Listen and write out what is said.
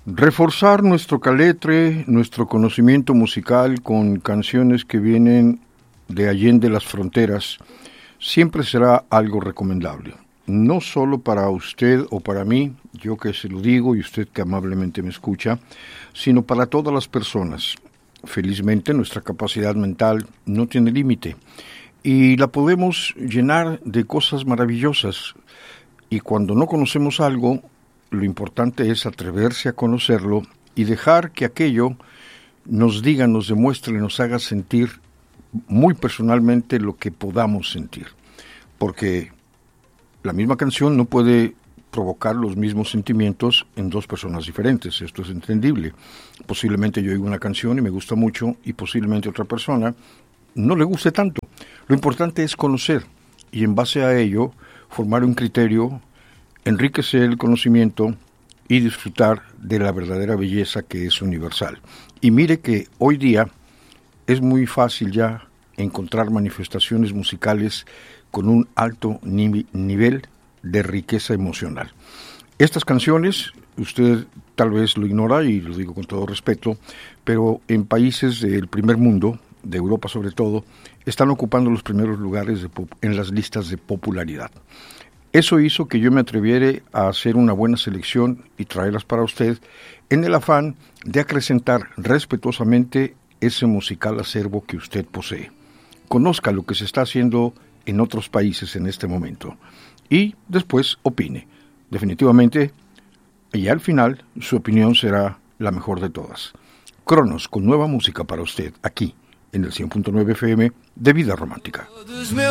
Reforzar nuestro caletre, nuestro conocimiento musical con canciones que vienen de allende las fronteras, siempre será algo recomendable. No solo para usted o para mí, yo que se lo digo y usted que amablemente me escucha, sino para todas las personas. Felizmente nuestra capacidad mental no tiene límite y la podemos llenar de cosas maravillosas. Y cuando no conocemos algo, lo importante es atreverse a conocerlo y dejar que aquello nos diga, nos demuestre, nos haga sentir muy personalmente lo que podamos sentir. Porque la misma canción no puede provocar los mismos sentimientos en dos personas diferentes. Esto es entendible. Posiblemente yo oigo una canción y me gusta mucho y posiblemente otra persona no le guste tanto. Lo importante es conocer y en base a ello formar un criterio, enriquecer el conocimiento y disfrutar de la verdadera belleza que es universal. Y mire que hoy día es muy fácil ya encontrar manifestaciones musicales con un alto nivel de riqueza emocional. Estas canciones, usted tal vez lo ignora y lo digo con todo respeto, pero en países del primer mundo, de Europa sobre todo, están ocupando los primeros lugares en las listas de popularidad. Eso hizo que yo me atreviera a hacer una buena selección y traerlas para usted en el afán de acrecentar respetuosamente ese musical acervo que usted posee. Conozca lo que se está haciendo en otros países en este momento y después opine. Definitivamente, y al final, su opinión será la mejor de todas. Cronos con nueva música para usted aquí en el 100.9 FM de Vida Romántica.